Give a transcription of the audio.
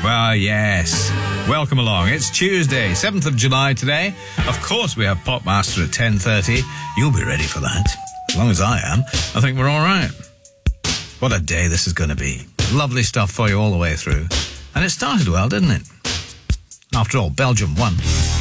Well, yes. Welcome along. It's Tuesday, 7th of July today. Of course we have Popmaster at 10:30. You'll be ready for that. As long as I am, I think we're all right. What a day this is going to be. Lovely stuff for you all the way through. And it started well, didn't it? After all, Belgium won.